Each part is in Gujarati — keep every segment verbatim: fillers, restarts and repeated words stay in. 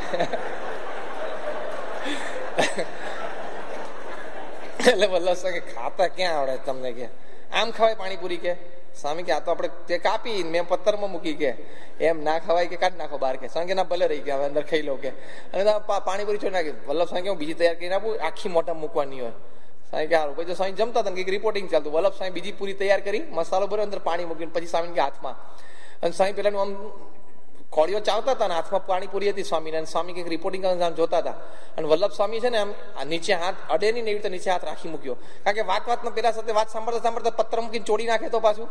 એટલે વલ્લભ સ્વામી ખાતા ક્યાં આવડે તમને કે આમ ખવાય પાણીપુરી કે? સ્વામી કે આ તો આપણે તે કાપી મેં પથ્થરમાં મૂકી કે એમ ના ખવાય કે કાઢી નાખો બહાર કે? સ્વામી કે ના ભલે રહી ગયા, હવે અંદર ખાઈ લો કે. અને પાણીપુરી છોડી નાખી. વલ્લભ સ્વામી કે હું બીજી તૈયાર કરીને આપું, આખી મોટા મૂકવાની હોય. સ્વામી કે સારું. પછી સ્વામી જમતા હતા કંઈક રિપોર્ટિંગ ચાલતું. વલ્લભ સ્વામી બીજી પૂરી તૈયાર કરી, મસાલો ભર્યો, અંદર પાણી મૂકીને પછી સ્વામી કે હાથમાં. અને સ્વામી પેલાનું આમ કોળીઓ ચાવતા હતા ને હાથમાં પાણીપુરી હતી સ્વામીને. અને સ્વામી કંઈક રિપોર્ટિંગ આમ જોતા હતા. અને વલ્લભ સ્વામી છે ને આમ નીચે હાથ અડે નહીં ને એવી રીતે નીચે હાથ રાખી મૂક્યો. કારણ કે વાત વાતમાં પેલા સાથે વાત સાંભળતા સાંભળતા પથ્થર મૂકીને ચોડી નાખે તો પાછું.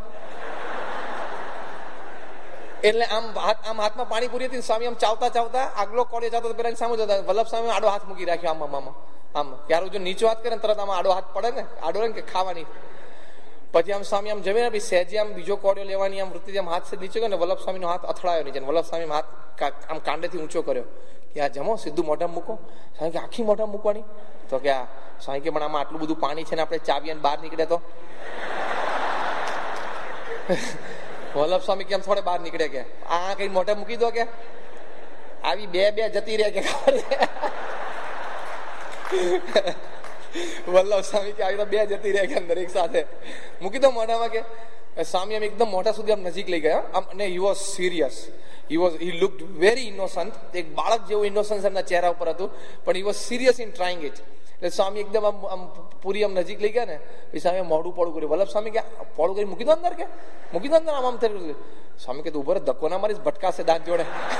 એટલે આમ હાથ આમ હાથમાં પાણીપુરી હતી. સ્વામી આમ ચાવતા ચાવતા આગલો કોળીઓ ચાવતા પેલા સામે જતા. વલ્લભ સ્વામી આડો હાથ મૂકી રાખ્યો આમ આમ આમ. યાર જો નીચો હાથ કરે ને તરત આમાં આડો હાથ પડે ને, આડો રહે ને કે ખાવાની. પછી આમ સ્વામી આમ જમીને પછી સહેજે આમ બીજો કોળિયો લેવાની આમ વૃત્તિ આમ હાથ નીચે ગયો ને વલ્લભ સ્વામીનો હાથ અથડાયો નીચે. વલ્લભ સ્વામી હાથ આમ કાંડેથી ઊંચો કર્યો કે આ જમો, સીધું મોઢા મૂકો. સ્વામી કે આખી મોઢા મૂકવાની? તો કે આ સ્વામી કે પણ આમાં આટલું બધું પાણી છે ને આપણે ચાવીએ બહાર નીકળે તો? વલ્લભ સ્વામી કેમ થોડે બહાર નીકળે કે આ કઈ મોઢે મૂકી દો કે આવી બે બે જતી રહે કે. વલ્લભ સ્વામી કે આવી તો બે જતી રહે કે અંદર એક સાથે મૂકી દો મોઢામાં કે. સ્વામી આમ એકદમ મોઢા સુધી આમ નજીક લઈ ગયા આમ. અને he was serious. He was he લુક્ડ very innocent. એક બાળક જેવું ઇનોસન્સ એમના ચહેરા ઉપર હતું, પણ he was serious in trying it. એટલે સ્વામી એકદમ આમ આમ પૂરી આમ નજીક લઈ ગયા ને પછી સ્વામી મોઢું પોળું કર્યું. વલ્લભ સ્વામી કે પોળું કરી મૂકી દો અંદર કે મૂકી દો અંદર આમ આમ થયું. સ્વામી કે તું ઉભો ધક્કો ના મારીશ, ભટકાશે દાંત જોડે.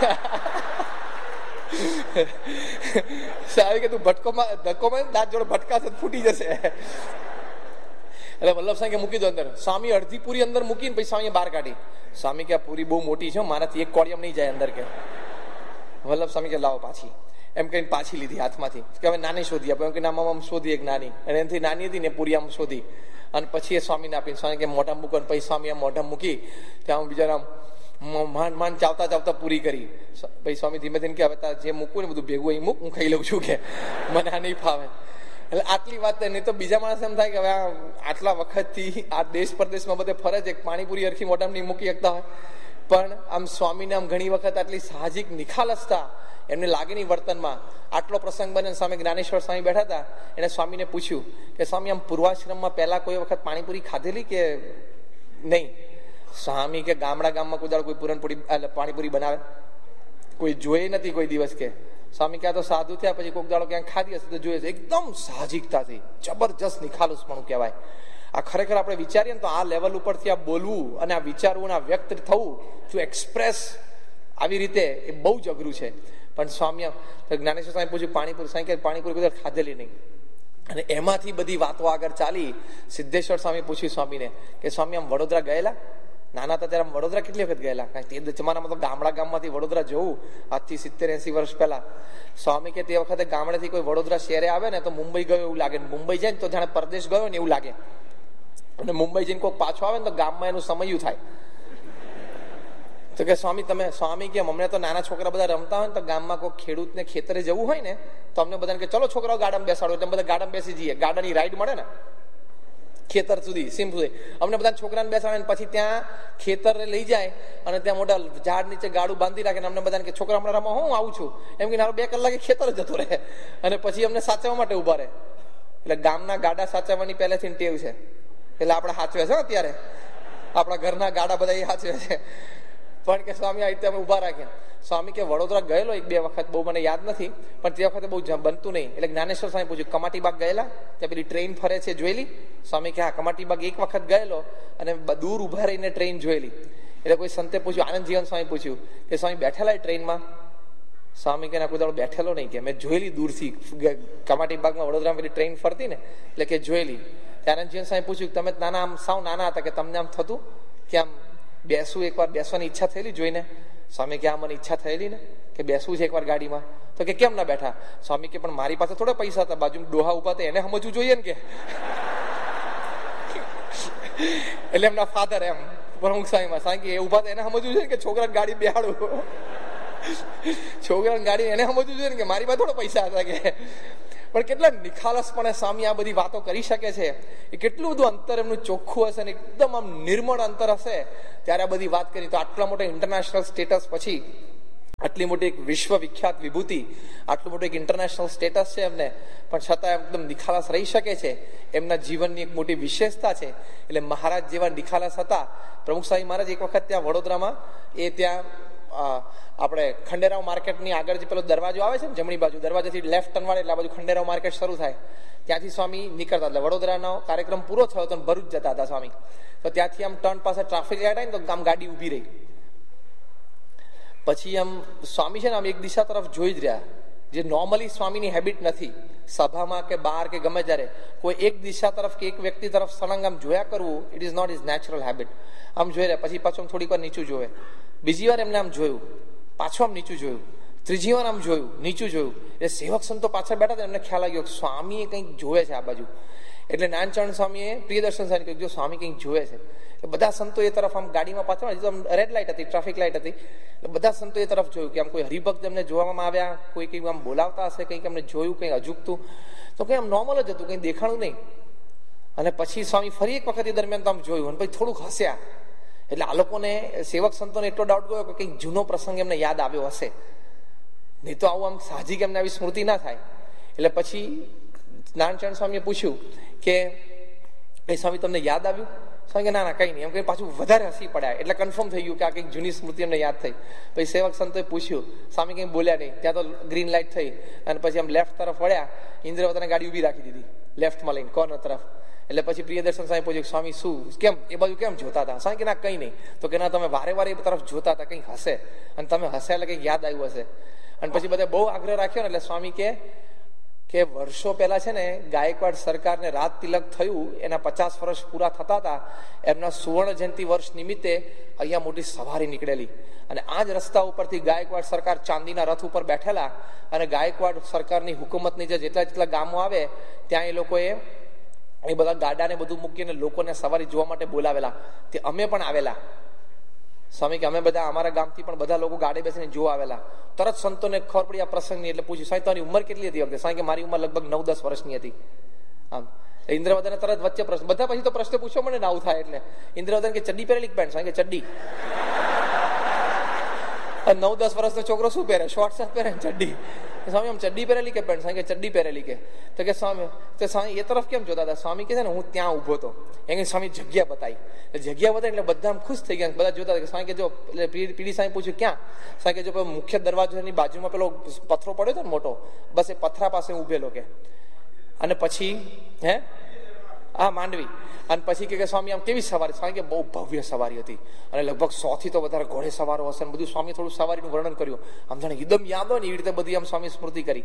સ્વામી કે તું ભટકો ધક્કો મારી દાંત જોડે ભટકાશે, ફૂટી જશે. એટલે વલ્લભ સ્વામી કે મૂકી દો અંદર. સ્વામી અડધી પૂરી અંદર મૂકીને પછી સ્વામી બહાર કાઢી. સ્વામી કે આ પૂરી બહુ મોટી છે, મારાથી એક કોળિયમ નહીં જાય અંદર કે. વલ્લભ સ્વામી કે લાવો પાછી, એમ કહીને પાછી લીધી હાથમાંથી કે હવે નાની શોધી આપે. એમ કે નામાં આમ શોધી એક નાની, અને એનાથી નાની હતી ને પૂરી આમ શોધી અને પછી એ સ્વામીને આપીને સ્વામી કે મોઢા મૂકો. પછી સ્વામી આમ મોઢા મૂકી ત્યાં બીજા આમ માંડ માંડ ચાવતા ચાવતા પૂરી કરી. પછી સ્વામી ધીમે ધીમે કે હવે તાર જે મૂકવું ને બધું ભેગું અહીં મૂક, હું ખાઈ લઉં છું કે મને આ નહીં ફાવે. એટલે આટલી વાત નહીં તો બીજા માણસ એમ થાય કે હવે આટલા વખતથી આ દેશ પરદેશમાં બધે ફરે છે, પાણીપુરી અરખી મોઢામાં નહીં મૂકી શકતા હોય. પણ આમ સ્વામીને આમ ઘણી વખત આટલી સાહજિક નિખાલસતા એમને લાગેની વર્તનમાં. આટલો પ્રસંગ બને સ્વામી જ્ઞાનેશ્વર સ્વામી બેઠા હતા. એને સ્વામીને પૂછ્યું કે સ્વામી આમ પૂર્વાશ્રમમાં પહેલા કોઈ વખત પાણીપુરી ખાધેલી કે નહીં? સ્વામી કે ગામડા ગામમાં કોઈ કોઈ પૂરણપુરી પાણીપુરી બનાવે કોઈ જોઈ નથી કોઈ દિવસ કે. સ્વામી ક્યાં તો સાધુ થયા પછી કોઈક દાડો ક્યાંક ખાધી હશે તો જોઈએ છે. એકદમ સાહજિકતાથી જબરજસ્ત નિખાલસપણું કહેવાય. આ ખરેખર આપણે વિચારીએ ને તો આ લેવલ ઉપરથી આ બોલવું અને આ વિચારવું આ વ્યક્ત થવું, ટુ એક્સપ્રેસ આવી રીતે એ બહુ જ અઘરું છે. પણ સ્વામી જ્ઞાનેશ્વર સ્વામી પૂછ્યું પાણીપુરી, સ્વામી કે પાણીપુરી કોઈ ખાધેલી નહીં. અને એમાંથી બધી વાતો આગળ ચાલી. સિદ્ધેશ્વર સ્વામી પૂછ્યું સ્વામીને કે સ્વામી આમ વડોદરા ગયેલા? નાના હતા ત્યારે વડોદરા કેટલી વખત ગયેલા? કારણ તે જમાનામાં તો ગામડા ગામમાંથી વડોદરા જવું આજથી સિત્તેર એસી વર્ષ પહેલા. સ્વામી કે તે વખતે ગામડેથી કોઈ વડોદરા શહેરે આવે ને તો મુંબઈ ગયો એવું લાગે, મુંબઈ જાય ને તો જાણે પરદેશ ગયો ને એવું લાગે. અને મુંબઈ જઈને કોઈ પાછો આવે ને તો ગામમાં એનું સમયું થાય. તો કે સ્વામી તમે સ્વામી કે અમને તો નાના છોકરા બધા રમતા હોય ને તો ગામમાં કોઈ ખેડૂતને ખેતરે જવું હોય ને તો અમને બધાને કે ચલો છોકરાઓ ગાર્ડન બેસાડો, એટલે બધા ગાર્ડન બેસી જઈએ. ગાર્ડનની રાઈડ મળે ને ખેતર સુધી, સીમ સુધી. અમને બધા છોકરાને બેસાડે ને પછી ત્યાં ખેતર લઈ જાય અને ત્યાં મોટા ઝાડ નીચે ગાડું બાંધી રાખે ને અમને બધાને કે છોકરા હમણાં રમવા હું આવું છું એમ કે બે કલાકે ખેતર જતો રહે અને પછી અમને સાચવવા માટે ઉભા રહે. એટલે ગામના ગાડા સાચવવાની પહેલેથી ટેવ છે. એટલે આપણે સાચવે છે અત્યારે આપણા ઘરના ગાડા બધા એ સાચવે છે. પણ કે સ્વામી આ રીતે અમે ઉભા રાખ્યા. સ્વામી કે વડોદરા ગયેલો એક બે વખત, બહુ મને યાદ નથી, પણ તે વખતે બહુ બનતું નહીં. એટલે જ્ઞાનેશ્વર સ્વામી પૂછ્યું કમાટી બાગ ગયેલા? ત્યાં પેલી ટ્રેન ફરે છે જોયેલી? સ્વામી કે હા કમાટી બાગ એક વખત ગયેલો અને દૂર ઉભા રહીને ટ્રેન જોયેલી. એટલે કોઈ સંતે પૂછ્યું, આનંદ જીવન સ્વામી પૂછ્યું કે સ્વામી બેઠેલા ટ્રેનમાં? સ્વામી કે ના કોઈ દાડો બેઠેલો નહીં કે મેં જોયેલી દૂરથી કમાટી બાગમાં વડોદરામાં પેલી ટ્રેન ફરતી ને એટલે કે જોયેલી. આનંદ જીવન સ્વામી પૂછ્યું તમે નાના આમ સાવ નાના હતા કે તમને આમ થતું કે આમ બેસવું, એકવાર બેસવાની ઈચ્છા થયેલી જોઈને? સ્વામી કે આ મને ઈચ્છા થયેલી ને કે બેસવું છે એકવાર ગાડીમાં. તો કે કેમ ના બેઠા? સ્વામી કે પણ મારી પાસે થોડા પૈસા હતા, બાજુમાં ડોહા ઉભા હતા એને સમજવું જોઈએ ને કે. એટલે એમના ફાધર એમ પ્રમુખ સ્વામીમાં સ્વામી કે એ ઉભા હતા એને સમજવું જોઈએ કે છોકરાને ગાડી બેહાડું, છોકરાને ગાડી એને સમજવું જોઈએ ને કે મારી પાસે થોડા પૈસા હતા કે. પણ કેટલા નિખાલસપણે સ્વામી આ બધી વાતો કરી શકે છે. એ કેટલું બધું અંતર એમનું ચોખ્ખું હશે ને એકદમ આમ નિર્મળ અંતર હશે ત્યારે આ બધી વાત કરી. તો આટલા મોટા ઇન્ટરનેશનલ સ્ટેટસ પછી આટલી મોટી એક વિશ્વ વિખ્યાત વિભૂતિ, આટલું મોટું એક ઇન્ટરનેશનલ સ્ટેટસ છે એમને, પણ છતાં એકદમ નિખાલસ રહી શકે છે. એમના જીવનની એક મોટી વિશેષતા છે. એટલે મહારાજ જેવા નિખાલસ હતા. પ્રમુખ સ્વામી મહારાજ એક વખત ત્યાં વડોદરામાં, એ ત્યાં આપણે ખંડેરાવ માર્કેટની આગળ જે પેલો દરવાજો આવે છે ને જમણી બાજુ, દરવાજાથી લેફ્ટ ટર્ન વાળે એટલે આ બાજુ ખંડેરાવ માર્કેટ શરૂ થાય, ત્યાંથી સ્વામી નીકળતા. એટલે વડોદરાનો કાર્યક્રમ પૂરો થયો તો ભરૂચ જતા હતા સ્વામી. તો ત્યાંથી આમ ટર્ન પાસે ટ્રાફિક લાઈટ આવી ને તો આમ ગાડી ઊભી રહી. પછી આમ સ્વામી છે ને આમ એક દિશા તરફ જોઈ જ રહ્યા, જે નોર્મલી સ્વામીની હેબિટ નથી. સભામાં કે બહાર કે ગમે ત્યારે કોઈ એક દિશા તરફ કે એક વ્યક્તિ તરફ સળંગ આમ જોયા કરવું, it is not is natural habit. આમ જોઈ રહ્યા, પછી પાછું થોડીક વાર નીચું જોવે, બીજી વાર એમને આમ જોયું, પાછું આમ નીચું જોયું, ત્રીજી વાર આમ જોયું, નીચું જોયું. એટલે સેવક સંતો પાછળ બેઠા હતા, એમને ખ્યાલ આવ્યો સ્વામી કંઈક જોવે છે આ બાજુ. એટલે નાનચરણ સ્વામીએ પ્રિયદર્શન સ્વામી કહ્યું, જો સ્વામી કંઈક જોવે છે. બધા સંતો એ તરફ આમ ગાડીમાં પાછળ, હજી તો આમ રેડ લાઇટ હતી, ટ્રાફિક લાઇટ હતી, એટલે બધા સંતો એ તરફ જોયું કે આમ કોઈ હરિભક્ત એમને જોવામાં આવ્યા, કોઈ કંઈક આમ બોલાવતા હશે, કંઈક એમને જોયું, કંઈક અજુકતું. તો કંઈ આમ નોર્મલ જ હતું, કંઈ દેખાણું નહીં. અને પછી સ્વામી ફરી એક વખત એ દરમિયાન તો આમ જોયું અને પછી થોડુંક હસ્યા. એટલે આ લોકોને સેવક સંતોને એટલો ડાઉટ ગયો કે કંઈક જૂનો પ્રસંગ એમને યાદ આવ્યો હશે, નહીં તો આવું આમ સાહજિક એમને આવી સ્મૃતિ ના થાય. એટલે પછી નાનચરણ સ્વામીએ પૂછ્યું કે એ સ્વામી તમને યાદ આવ્યું? સ્વામી કે ના ના કંઈ નહીં. એમ કે પાછું વધારે હસી પડ્યા. એટલે કન્ફર્મ થઈ ગયું કે આ કંઈક જૂની સ્મૃતિ એમને યાદ થઈ. પછી સેવક સંતોએ પૂછ્યું, સ્વામી કંઈ બોલ્યા નહીં. ત્યાં તો ગ્રીન લાઇટ થઈ અને પછી આમ લેફ્ટ તરફ વળ્યા, ઇન્દ્રવતને ગાડી ઊભી રાખી દીધી લેફ્ટમાં લઈને કોર્નર તરફ. એટલે પછી પ્રિયદર્શન સ્વામી પૂછ્યું, સ્વામી શું કેમ એ બાજુ કેમ જોતા હતા? સ્વામી કે ના કંઈ નહીં. તો કે ના તમે વારે વારે એ તરફ જોતા હતા, કંઈક હશે અને તમે હશે એટલે કંઈક યાદ આવ્યું હશે. અને પછી બધા બહુ આગ્રહ રાખ્યો ને એટલે સ્વામી કે કે વર્ષો પહેલા છે ને ગાયકવાડ સરકારને રાજ તિલક થયું, એના પચાસ વર્ષ પૂરા થતા હતા. એમના સુવર્ણ જયંતિ વર્ષ નિમિત્તે અહીંયા મોટી સવારી નીકળેલી અને આ જ રસ્તા ઉપરથી ગાયકવાડ સરકાર ચાંદીના રથ ઉપર બેઠેલા અને ગાયકવાડ સરકારની હુકુમતની જે જેટલા જેટલા ગામો આવે ત્યાં એ લોકોએ એ બધા ગાડાને બધું મૂકીને લોકોને સવારી જોવા માટે બોલાવેલા. તે અમે પણ આવેલા. સ્વામી કે અમે બધા અમારા ગામથી પણ બધા લોકો ગાડી બેસીને જોવા આવેલા. તરત સંતોને ખબર પડી આ પ્રસંગની. એટલે પૂછ્યું, સાહેબ તમારી ઉંમર કેટલી હતી વખતે? સાહેબ કે મારી ઉંમર લગભગ નવ દસ વર્ષની હતી. આમ ઇન્દ્રવદને તરત વચ્ચે પ્રશ્ન, બધા પછી તો પ્રશ્ન પૂછ્યો મને ના આવું થાય એટલે ઇન્દ્રવદન કે ચડ્ડી પહેરેલી પેન્ટ? સાહેબ કે ચડ્ડી. નવ દસ વર્ષનો છોકરો શું પહેરે? શોર્ટ શર્ટ પહેરે ને ચડ્ડી. સ્વામી આમ ચડ્ડી પહેરેલી કે પેન્ટ? સ્વામી કે ચડ્ડી પહેરેલી. કે તો કે સ્વામી તો સ્વામી એ તરફ કેમ જોતા હતા? સ્વામી કે છે ને હું ત્યાં ઉભો હતો, એમ સ્વામી જગ્યા બતાવી. જગ્યા બતાવી એટલે બધા આમ ખુશ થઈ ગયા, બધા જોતા હતા. સ્વામી કે જો એટલે પીડી સ્વામી પૂછ્યું ક્યાં? સ્વામી કે જો મુખ્ય દરવાજાની બાજુમાં પેલો પથરો પડ્યો હતો ને મોટો, બસ એ પથરા પાસે ઉભેલો. કે અને પછી હે હા માંડવી. અને પછી કે સ્વામી આમ કેવી સવારી? સ્વામી કે બહુ ભવ્ય સવારી હતી અને લગભગ સો થી તો વધારે ઘોડે સવારો હશે. બધું સ્વામી થોડું સવારીનું વર્ણન કર્યું, આમ જાણે એકદમ યાદ હોય ને એવી રીતે બધી આમ સ્વામી સ્મૃતિ કરી.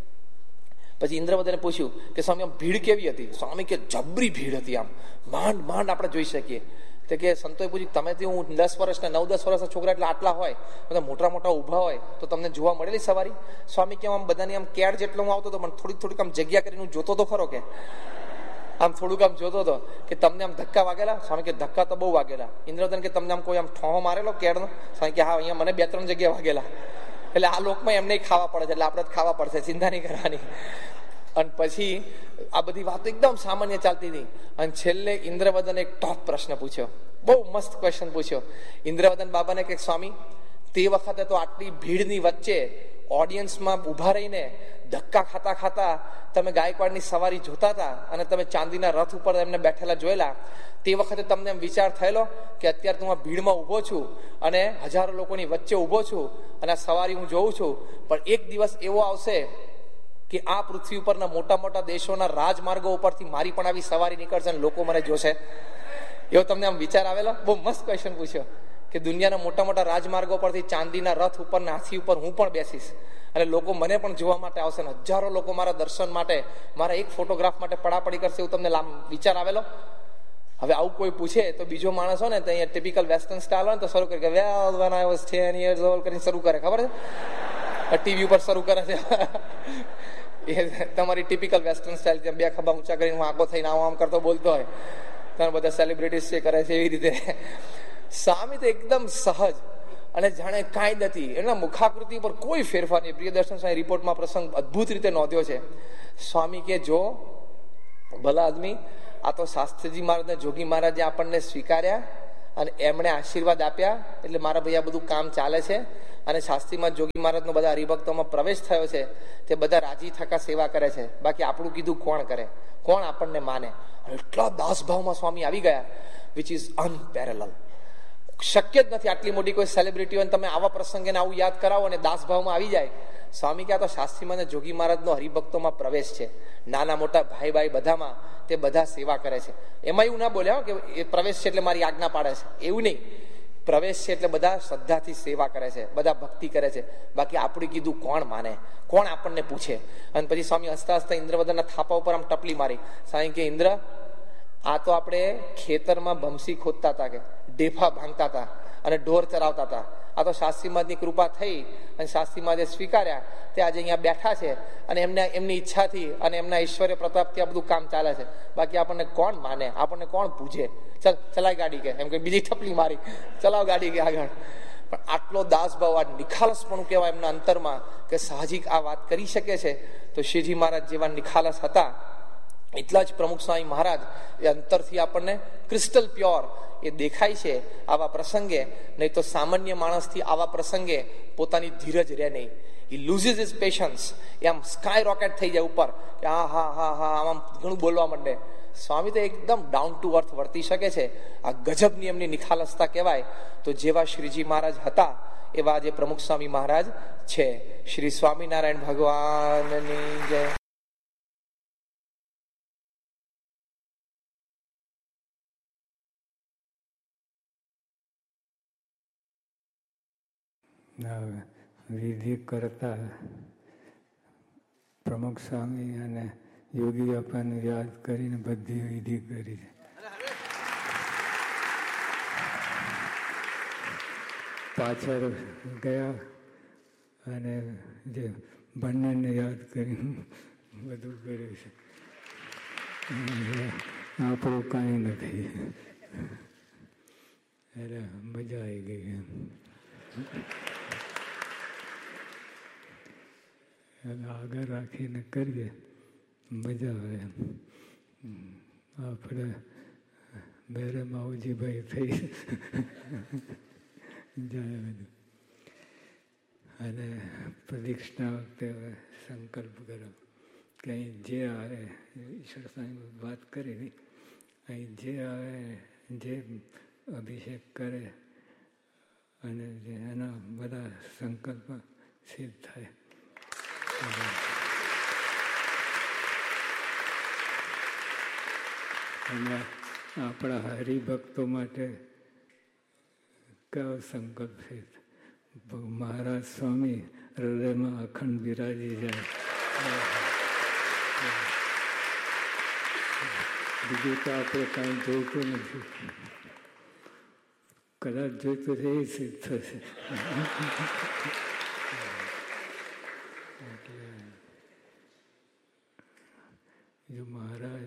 પછી ઇન્દ્રવદને પૂછ્યું કે સ્વામી આમ ભીડ કેવી હતી? સ્વામી કે જબરી ભીડ હતી, આમ માંડ માંડ આપણે જોઈ શકીએ. તો કે સંતોએ પૂછ્યું, તમે તે હું દસ વર્ષના નવ દસ વર્ષના છોકરા એટલે આટલા હોય, બધા મોટા મોટા ઊભા હોય તો તમને જોવા મળેલી સવારી? સ્વામી કે આમ બધાની આમ કેળ જેટલો હું આવતો હતો પણ થોડીક થોડીક આમ જગ્યા કરીને જોતો તો ખરો, કે આમ થોડુંક આમ જોતો હતો કે તમને આમ ધક્કા વાગેલા? સ્વામી કે ધક્કા તો બહુ વાગેલા. ઇન્દ્રવદન કે તમને આમ કોઈ આમ ઠોહો મારેલો કેળનો? સ્વામી કે હા અહીંયા મને બે ત્રણ જગ્યાએ વાગેલા. એટલે આ લોકમાં એમને ખાવા પડે છે એટલે આપણે ખાવા પડશે, ચિંતા નહીં કરવાની. અને પછી આ બધી વાતો એકદમ સામાન્ય ચાલતી હતી અને છેલ્લે ઇન્દ્રવદન એક ટોપ પ્રશ્ન પૂછ્યો, બહુ મસ્ત ક્વેશ્ચન પૂછ્યો. ઇન્દ્રવદન બાબાને કે સ્વામી તે વખતે તો આટલી ભીડની વચ્ચે ઓડિયન્સમાં ઉભા રહીને ધક્કા ખાતા ખાતા તમે ગાયકવાડની સવારી જોતા હતા અને તમે ચાંદીના રથ ઉપર એમને બેઠેલા જોયેલા. તે વખતે તમને એમ વિચાર થયેલો કે અત્યારે હું આ ભીડમાં ઊભો છું અને હજારો લોકોની વચ્ચે ઊભો છું અને આ સવારી હું જોઉં છું, પણ એક દિવસ એવો આવશે કે આ પૃથ્વી ઉપરના મોટા મોટા દેશોના રાજમાર્ગો ઉપરથી મારી પણ આવી સવારી નીકળશે અને લોકો મને જોશે? એવો તમને આમ વિચાર આવેલો? બહુ મસ્ત ક્વેશ્ચન પૂછ્યો કે દુનિયાના મોટા મોટા રાજમાર્ગો પરથી ચાંદીના રથ ઉપર હાથી ઉપર હું પણ બેસીશ અને લોકો મને પણ જોવા માટે આવશે ને હજારો લોકો મારા દર્શન માટે, મારા એક ફોટોગ્રાફ માટે પડાપડી કરશે. એવું તમને વિચાર આવેલો? હવે આવું કોઈ પૂછે તો બીજો માણસ હોય ને તો અહીંયા ટિપિકલ વેસ્ટર્ન સ્ટાઇલ હોય ને તો શરૂ કરે કે વેલ when I was ten years old કરીને શરૂ કરે. ખબર છે? ટીવી ઉપર શરૂ કરે છે. એ તમારી ટિપિકલ વેસ્ટર્ન સ્ટાઇલ, ત્યાં બે ખભા ઊંચા કરીને હું આંખો થઈને આમ આમ કરતો બોલતો હોય. તમે બધા સેલિબ્રિટીઝ છે કરે છે એવી રીતે. સ્વામી તો એકદમ સહજ અને જાણે કાંઈ નથી. એના મુખાકૃતિ પર કોઈ ફેરફાર નહીં. પ્રિયદર્શન સ્વામી રિપોર્ટમાં પ્રસંગ અદભુત રીતે નોંધ્યો છે. સ્વામી કે જો ભલા આદમી, આ તો શાસ્ત્રીજી મહારાજને જોગી મહારાજે આપણને સ્વીકાર્યા અને એમણે આશીર્વાદ આપ્યા એટલે મારા ભાઈ આ બધું કામ ચાલે છે. અને શાસ્ત્રીમાં જોગી મહારાજનો બધા હરિભક્તોમાં પ્રવેશ થયો છે તે બધા રાજી થકા સેવા કરે છે. બાકી આપણું કીધું કોણ કરે, કોણ આપણને માને? એટલા દાસભાવમાં સ્વામી આવી ગયા, વિચ ઇઝ અનપેરેલલ. શક્ય જ નથી આટલી મોટી કોઈ સેલિબ્રિટીઓને તમે આવા પ્રસંગે આવું યાદ કરાવો અને દાસભાવમાં આવી જાય. સ્વામી કહે તો શાસ્ત્રીમાં અને જોગી મહારાજનો હરિભક્તોમાં પ્રવેશ છે. નાના મોટા ભાઈ ભાઈ બધામાં તે બધા સેવા કરે છે. એમાં એવું ના બોલ્યા કે એ પ્રવેશ છે એટલે મારી આજ્ઞા પાડે છે, એવું નહીં. પ્રવેશ છે એટલે બધા શ્રદ્ધાથી સેવા કરે છે, બધા ભક્તિ કરે છે. બાકી આપણે કીધું કોણ માને, કોણ આપણને પૂછે? અને પછી સ્વામી હસતા હસતા ઇન્દ્રવદનના થાપા ઉપર આમ ટપલી મારી. સ્વામી કે ઇન્દ્ર, આ તો આપણે ખેતરમાં બમસી ખોદતા હતા, કે ડેફા ભાંગતા હતા અને ઢોર ચરાવતા હતા. આ તો શાસ્ત્રી મહારાજની કૃપા થઈ અને શાસ્ત્રી મહારાજે સ્વીકાર્યા તે આજે અહીંયા બેઠા છે અને એમને એમની ઈચ્છાથી અને એમના ઐશ્વર્ય પ્રતાપથી આ બધું કામ ચાલે છે. બાકી આપણને કોણ માને, આપણને કોણ પૂછે? ચાલ ચલાય ગાડી, કે એમ કે બીજી ટપલી મારી, ચલાવ ગાડી કે આગળ. પણ આટલો દાસભાવ, આ નિખાલસપણું કહેવાય એમના અંતરમાં, કે સાહજિક આ વાત કરી શકે છે. તો શ્રીજી મહારાજ જેવા નિખાલસ હતા એટલા જ પ્રમુખ સ્વામી મહારાજ એ અંતરથી આપણને ક્રિસ્ટલ પ્યોર એ દેખાય છે આવા પ્રસંગે. નહીં તો સામાન્ય માણસથી આવા પ્રસંગે પોતાની ધીરજ રહે નહીં. he loses his patience. એ આમ સ્કાય રોકેટ થઈ જાય ઉપર, કે હા હા હા હા આમ ઘણું બોલવા માંડે. સ્વામી તો એકદમ ડાઉન ટુ અર્થ વર્તી શકે છે. આ ગજબની એમની નિખાલસતા કહેવાય. તો જેવા શ્રીજી મહારાજ હતા એવા જે પ્રમુખ સ્વામી મહારાજ છે. શ્રી સ્વામિનારાયણ ભગવાનની જય. વિધિ કરતા પ્રમુખ સ્વામી અને યોગી અપાને યાદ કરીને બધી વિધિ કરી છે. પાછળ ગયા અને જે બંનેને યાદ કરીને બધું કર્યું છે. આપણું કાંઈ નથી. એટલે મજા આવી ગઈ એમ. આગળ રાખીને કરીએ મજા આવે એમ. આપણે બેરે માવજીભાઈ થઈ જાય બધું. અને પ્રદક્ષિણા વખતે સંકલ્પ કરો કે અહીં જે આવે, ઈશ્વર સ્વામી વાત કરી, અહીં જે આવે, જે અભિષેક કરે અને એના બધા સંકલ્પ સિદ્ધ થાય. અને આપણા હરિભક્તો માટે કયો સંકલ્પ છે? મહારાજ સ્વામી હૃદયમાં અખંડ બિરાજી જાય. બીજું તો આપણે કાંઈ જોઈતું નથી. કદાચ જોઈતું છે એ સિદ્ધ થશે. એટલે જો મહારાજ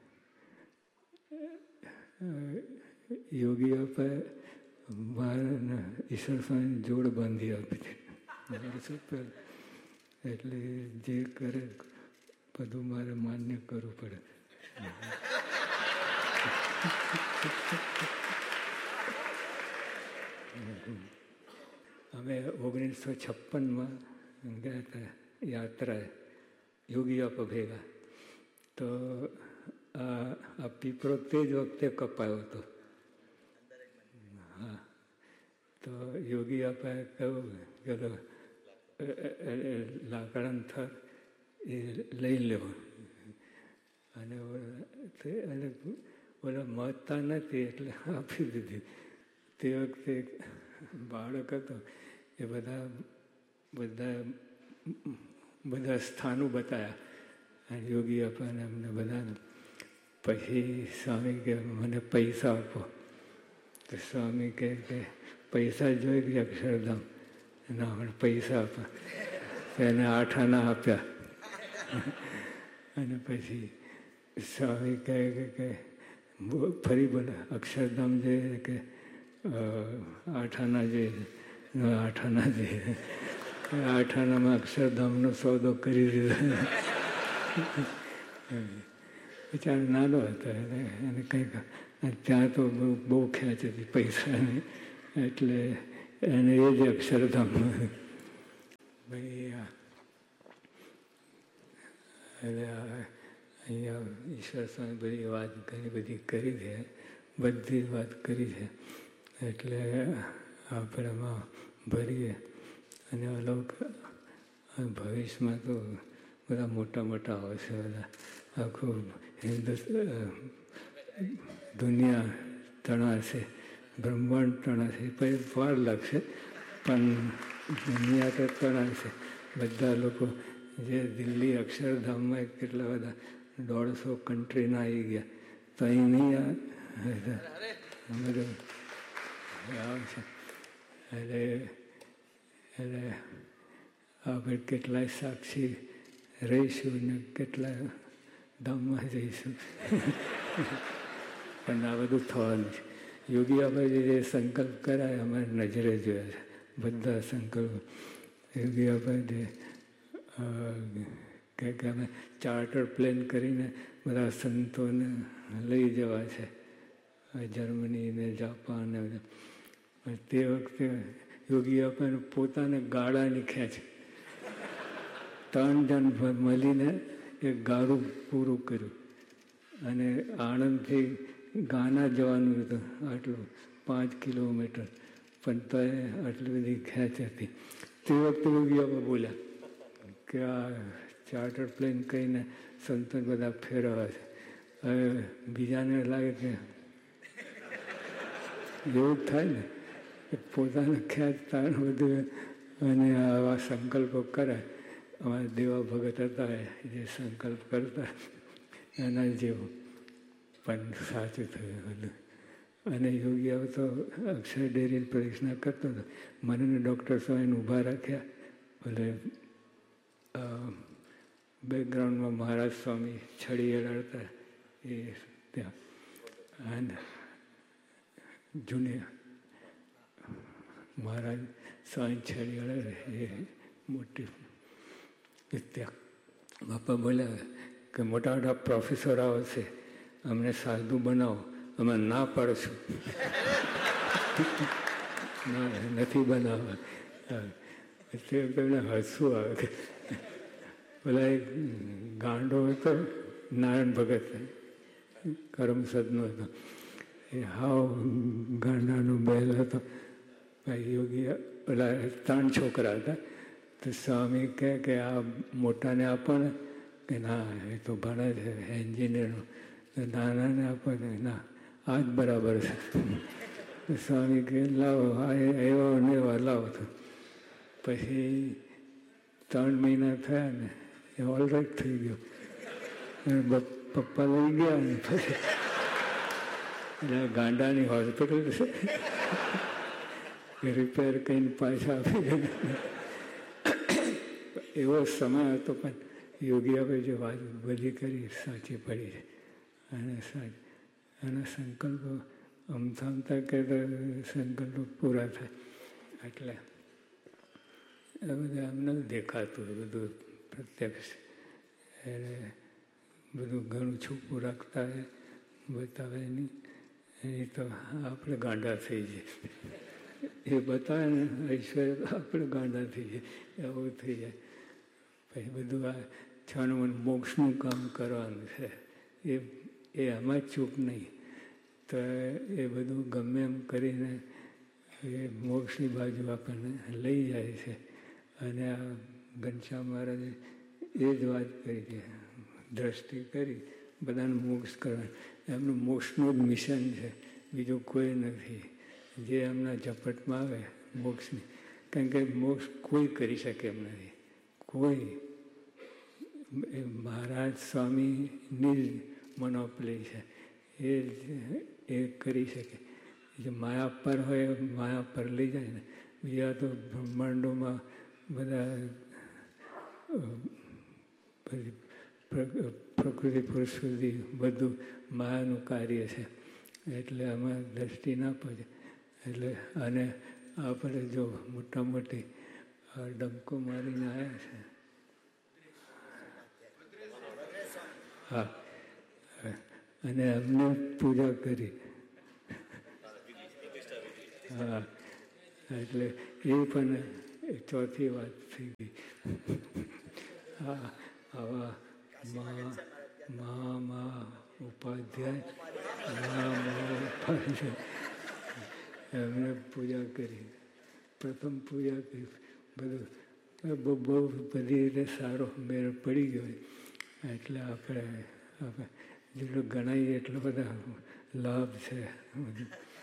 યોગી આપે મારા ઈશ્વર સ્વામી જોડ બાંધી આપી છે. એટલે જે કરે બધું મારે માન્ય કરવું પડે. અમે ઓગણીસો છપ્પનમાં ગયા હતા યાત્રાએ યોગી આપા ભેગા. તો આ પીપળો તે જ વખતે કપાયો હતો. હા, તો યોગી આપાએ કહ્યું કે લાકડાનું થર એ લઈ લેવો. અને ઓલા મહત્તા નથી એટલે આપી દીધી. તે વખતે બાળક હતો એ બધા બધા બધા સ્થાનો બતાવ્યા અને યોગી આપણને અમને બધાને. પછી સ્વામી કે મને પૈસા આપો. તો સ્વામી કહે કે પૈસા જોઈ ગયા અક્ષરધામ? ના, મને પૈસા આપા. એને આઠ આના આપ્યા. અને પછી સ્વામી કહે કે ફરી બોલે અક્ષરધામ જોઈએ કે આઠ આના જોઈએ? આઠ આના જોઈએ. આઠ આનામાં અક્ષરધામનો સોદો કરી દીધો. બિચારો નાનો હતો એટલે એને કંઈક ત્યાં તો બહુ બહુ ખેંચ હતી પૈસાની, એટલે એને એ જ અક્ષરધામ. ભાઈ એટલે અહીંયા ઈશ્વર સ્વામી બધી વાત ઘણી બધી કરી છે, બધી જ વાત કરી છે. એટલે આપણે એમાં ભરીએ અને અલૌક ભવિષ્યમાં તો બધા મોટા મોટા આવશે. બધા આખું હિન્દુસ્તાન દુનિયા તણાશે, બ્રહ્માંડ તણાશે. પછી વાર લાગશે પણ દુનિયા તો તણાશે. બધા લોકો જે દિલ્હી અક્ષરધામમાં કેટલા બધા દોઢસો કન્ટ્રીના આવી ગયા, તો અહીં નહીં બધું આવશે. એટલે એટલે આપણે કેટલાય સાક્ષી રહીશું ને કેટલાય ધામમાં જઈશું. પણ આ બધું થવાનું છે. યોગી આપણે જે સંકલ્પ કરાય અમારે નજરે જોયા છે બધા સંકલ્પો. યોગી આપણે જે કે અમે ચાર્ટર પ્લેન કરીને બધા સંતોને લઈ જવા છે જર્મની ને જાપાન ને બધા. તે વખતે યોગી આપણને પોતાને ગાડાની ખેંચ, ત્રણ જણ મળીને એક ગાડું પૂરું કર્યું અને આણંદથી ગાના જવાનું હતું, આટલું પાંચ કિલોમીટર, પણ તો આટલી બધી ખેંચ હતી. તે વખતે યોગી આપણે બોલ્યા કે આ ચાર્ટર પ્લેન કહીને સંતો બધા ફેરવા છે. હવે બીજાને લાગે કે એવું જ થાય ને પોતાને ખેંચતા બધું અને આવા સંકલ્પો કરે. અમારા દેવા ભગત હતા જે સંકલ્પ કરતા એના જેવું, પણ સાચું થયું બધું. અને યોગી હવે તો અક્ષર ડેરીની પરીક્ષા કરતો હતો. મને ડૉક્ટર સ્વામીને ઊભા રાખ્યા. ભલે બેકગ્રાઉન્ડમાં મહારાજ સ્વામી છડી અડાડતા એ ત્યાં, અને જૂની મહારાજ સ્વામી છડી અડાડે એ મોટી ત્યાં. બાપા બોલ્યા કે મોટા મોટા પ્રોફેસર આવશે, અમને સાધુ બનાવો. અમે ના પાડશું, ના નથી બનાવવા. તમને હસવું આવે. પેલા એક ગાંડો હતો નારાયણ ભગત, કરમસદનો હતો. એ હાવ ગાંડાનો બેલ હતો. યોગી પેલા ત્રણ છોકરા હતા. તો સ્વામી કહે કે આ મોટાને આપો ને, કે ના એ તો ભણે છે એન્જિનિયરનું. નાનાને આપો ને, ના આ જ બરાબર છે. સ્વામી કે લાવો આ એવો ને એવા લાવો. તો પછી ત્રણ મહિના થયા ને એ ઓલરાઈટ થઈ ગયો. પપ્પા લઈ ગયા ને પછી એટલે ગાંડાની હોસ્પિટલ છે, રિપેર કરીને પાછા આપી ગયા. એવો સમય હતો, પણ યોગી આપણે જે વાત બધી કરી સાચી પડી છે. અને સાચી એના સંકલ્પો અમથા અમથા કહેતા સંકલ્પો પૂરા થાય. એટલે એ બધું એમને દેખાતું બધું પ્રત્યક્ષ. એટલે બધું ઘણું છૂપું રાખતા હોય, બતાવે નહીં. એ તો આપણે ગાંડા થઈ જઈએ. એ બતાવે ને ઈશ્વર આપણે ગાંડા થઈ જઈએ, એવું થઈ જાય. પછી બધું આ છાનું મોક્ષનું કામ કરવાનું છે, એ એ આમાં જ ચૂક નહીં. તો એ બધું ગમે એમ કરીને એ મોક્ષની બાજુ આપણને લઈ જાય છે. અને આ ઘનશ્યામ મહારાજે એ જ વાત કરી છે, દ્રષ્ટિ કરી બધાને મોક્ષ કરવાનું. એમનું મોક્ષનું જ મિશન છે, બીજું કોઈ નથી. જે એમના ઝપટમાં આવે મોક્ષની, કારણ કે મોક્ષ કોઈ કરી શકે એમ નથી. કોઈ એ મહારાજ સ્વામીની જ મોનોપોલી છે, એ એ કરી શકે. જે માયા પર હોય માયા પર લઈ જાય ને. બીજા તો બ્રહ્માંડોમાં બધા પ્રકૃતિ પુરુષ સુધી બધું માયાનું કાર્ય છે. એટલે આમાં દ્રષ્ટિ ના પડે. એટલે અને આપણે જો મોટા મોટી ડંકો મારીને આવ્યા છે. હા, અને એમને પૂજા કરી. હા એટલે એ પણ ચોથી વાત થઈ ગઈ. હા આવા મા મા મા ઉપાધ્યાય મા ઉપાધ્યાય એમને પૂજા કરી. પ્રથમ પૂજા કરી. બધું બહુ બહુ બધી રીતે સારો મેળ પડી ગયો. એટલે આપણે આપણે જેટલું ગણાઈએ એટલો બધા લાભ છે.